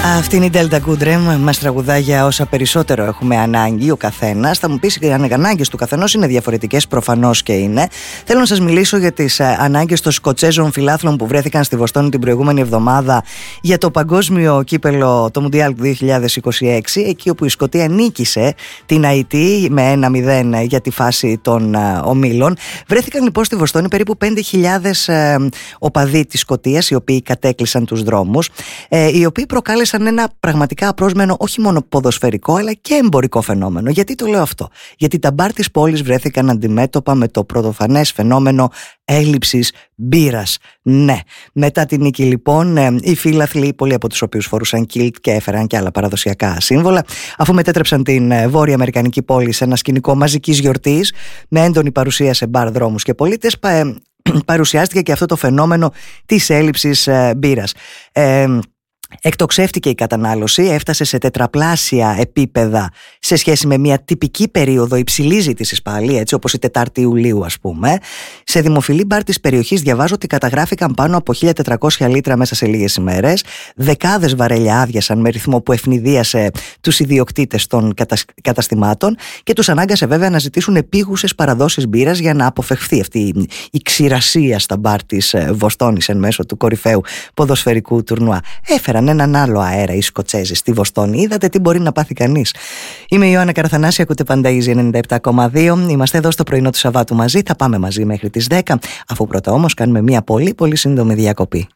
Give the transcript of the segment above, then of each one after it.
Αυτή είναι η Delta Goodrem, μας τραγουδά για όσα περισσότερο έχουμε ανάγκη ο καθένας. Θα μου πεις, οι ανάγκες του καθενός είναι διαφορετικές, προφανώς και είναι. Θέλω να σας μιλήσω για τις ανάγκες των Σκοτσέζων φιλάθλων που βρέθηκαν στη Βοστόνη την προηγούμενη εβδομάδα για το παγκόσμιο κύπελο, το Μουντιάλ του 2026, εκεί όπου η Σκωτία νίκησε την Αϊτή με 1-0 για τη φάση των ομίλων. Βρέθηκαν λοιπόν στη Βοστόνη περίπου 5.000 οπαδοί της Σκωτίας, οι οποίοι κατέκλυσαν τους δρόμους, οι οποίοι προκάλεσαν ένα πραγματικά απρόσμενο όχι μόνο ποδοσφαιρικό αλλά και εμπορικό φαινόμενο. Γιατί το λέω αυτό? Γιατί τα μπαρ της πόλης βρέθηκαν αντιμέτωπα με το πρωτοφανές φαινόμενο έλλειψης μπύρας. Ναι, μετά την νίκη λοιπόν, οι φίλαθλοι, πολλοί από τους οποίους φορούσαν κιλτ και έφεραν και άλλα παραδοσιακά σύμβολα, αφού μετέτρεψαν την βόρεια αμερικανική πόλη σε ένα σκηνικό μαζικής γιορτής με έντονη παρουσία σε μπαρ, δρόμους και πολίτες, παρουσιάστηκε και αυτό το φαινόμενο της έλλειψης μπύρας. Εκτοξεύτηκε η κατανάλωση, έφτασε σε τετραπλάσια επίπεδα σε σχέση με μια τυπική περίοδο υψηλής ζήτησης πάλι, έτσι όπως η 4η Ιουλίου ας πούμε. Σε δημοφιλή μπαρ της περιοχής διαβάζω ότι καταγράφηκαν πάνω από 1.400 λίτρα μέσα σε λίγες ημέρες. Δεκάδες βαρέλια άδειασαν με ρυθμό που ευνηδίασε τους ιδιοκτήτες των καταστημάτων και τους ανάγκασε βέβαια να ζητήσουν επίγουσες παραδόσεις μπύρας για να αποφευχθεί αυτή η ξηρασία στα μπαρ της Βοστόνης εν μέσω του κορυφαίου ποδοσφαιρικού τουρνουά. Έφεραν έναν άλλο αέρα οι Σκοτσέζοι στη Βοστόνη. Είδατε τι μπορεί να πάθει κανείς. Είμαι η Ιωάννα Καραθανάση, ακούτε πάντα Easy 97,2. Είμαστε εδώ στο πρωινό του Σαββάτου μαζί. Θα πάμε μαζί μέχρι τις 10, αφού πρώτα όμως κάνουμε μια πολύ πολύ σύντομη διακοπή.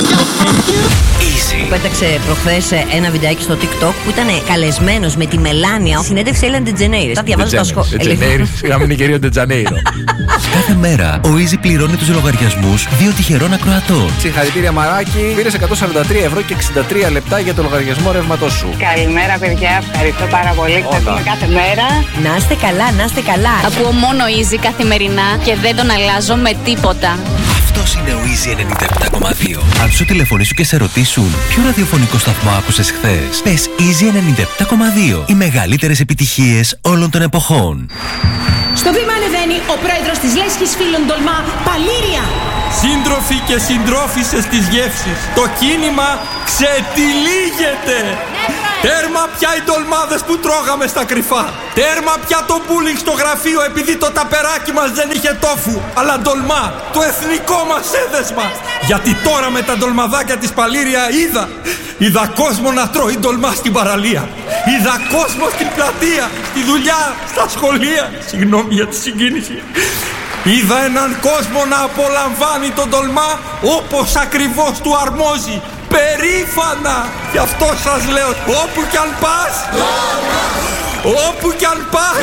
Πέταξε προχθές ένα βιντεάκι στο TikTok που ήταν καλεσμένος με τη Μελάνια. Συνέντευξη Έλεν Ντετζενέιρο. Θα διαβάζω τα σχόλια. Σιγά μην είναι κυρίω Ντετζενέιρο. Κάθε μέρα ο Easy πληρώνει τους λογαριασμούς 2 τυχερών ακροατών. Συγχαρητήρια Μαράκι. Πήρες 143 ευρώ και 63 λεπτά για το λογαριασμό ρεύματός σου. Καλημέρα παιδιά, ευχαριστώ πάρα πολύ. Ξαφνούμε κάθε μέρα. Να είστε καλά, να είστε καλά. Ακούω μόνο Easy καθημερινά και δεν τον αλλάζω με τίποτα. Αυτός είναι ο Easy 97,2. Αν σου τηλεφωνήσουν και σε ρωτήσουν ποιο ραδιοφωνικό σταθμό άκουσες χθες, πες Easy 97,2. Οι μεγαλύτερες επιτυχίες όλων των εποχών. Στο βήμα ανεβαίνει ο πρόεδρος της Λέσχης Φίλων Ντολμά, Παλήρια. Σύντροφοι και συντρόφισσες της γεύσης, το κίνημα ξετυλίγεται. Τέρμα πια οι ντολμάδες που τρώγαμε στα κρυφά. Τέρμα πια το μπούλινγκ στο γραφείο επειδή το ταπεράκι μας δεν είχε τόφου, αλλά ντολμά, το εθνικό μας έδεσμα. Γιατί τώρα με τα ντολμαδάκια της Παλήρια είδα κόσμο να τρώει ντολμά στην παραλία. Είδα κόσμο στην πλατεία, στη δουλειά, στα σχολεία. Συγγνώμη για τη συγκίνηση. Είδα έναν κόσμο να απολαμβάνει τον ντολμά όπως ακριβώς του αρμόζει. Περήφανα! Γι' αυτό σας λέω, όπου κι αν πας, όπου κι αν πας.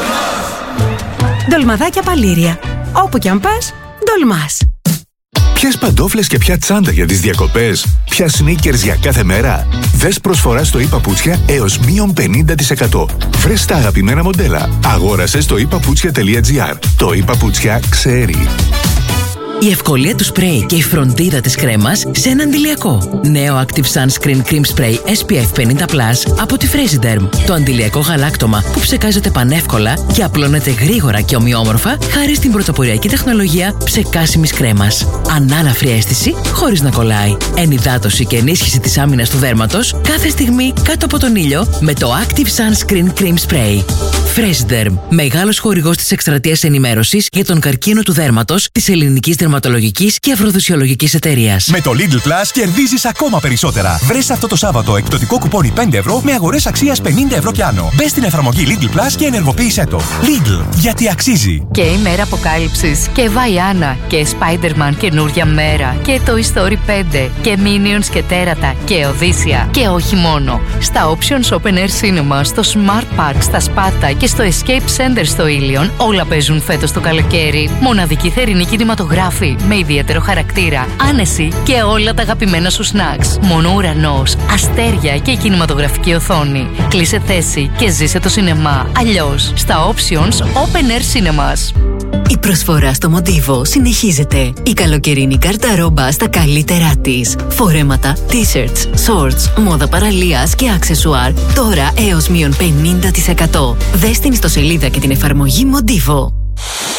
Ντολμαδάκια Παλήρια. Όπου κι αν πας, ντολμάς. Ποιες παντόφλες και ποια τσάντα για τις διακοπές? Ποια sneakers για κάθε μέρα? Δες προσφορά στο ePaputsια έως μείον 50%. Βρες τα αγαπημένα μοντέλα. Αγόρασε στο ePaputsια.gr. Το ePaputsια ξέρει. Η ευκολία του σπρέι και η φροντίδα της κρέμας σε ένα αντιλιακό. Νέο Active Sunscreen Cream Spray SPF 50+ από τη Fresiderm. Το αντιλιακό γαλάκτωμα που ψεκάζεται πανεύκολα και απλώνεται γρήγορα και ομοιόμορφα χάρη στην πρωτοποριακή τεχνολογία ψεκάσιμης κρέμας. Ανάλαφρη αίσθηση χωρίς να κολλάει. Ενυδάτωση και ενίσχυση της άμυνας του δέρματος κάθε στιγμή κάτω από τον ήλιο με το Active Sunscreen Cream Spray. Fresiderm, μεγάλος χορηγός της εκστρατείας ενημέρωσης για τον καρκίνο του δέρματος της ελληνικής δερματολογικής και αφροδισιολογικής εταιρείας. Με το Lidl Plus κερδίζεις ακόμα περισσότερα. Βρες αυτό το Σάββατο εκπτωτικό κουπόνι 5 ευρώ με αγορές αξίας 50 ευρώ και άνω. Μπες στην εφαρμογή Lidl Plus και ενεργοποίησέ το. Lidl, γιατί αξίζει. Και η μέρα αποκάλυψης και Βαϊάννα και Spider-Man καινούρια μέρα και το Story 5 και Minions και Τέρατα και Οδύσσια. Και όχι μόνο. Στα Options Open Air Cinema, στο Smart Park, στα Σπάτα και στο Escape Center στο Ήλιον όλα παίζουν φέτος το καλοκαίρι. Μοναδική θερινή κινηματογράφη με ιδιαίτερο χαρακτήρα, άνεση και όλα τα αγαπημένα σου snacks. Μόνο ουρανός, αστέρια και κινηματογραφική οθόνη. Κλείσε θέση και ζήσε το σινεμά. Αλλιώς στα Options Open Air Cinemas. Η προσφορά στο Μοντίβο συνεχίζεται. Η καλοκαιρινή κάρτα ρόμπα στα καλύτερά της. Φορέματα, t-shirts, shorts, μόδα παραλίας και αξεσουάρ. Τώρα έως μείον 50%. Δες την ιστοσελίδα και την εφαρμογή Μοντίβο.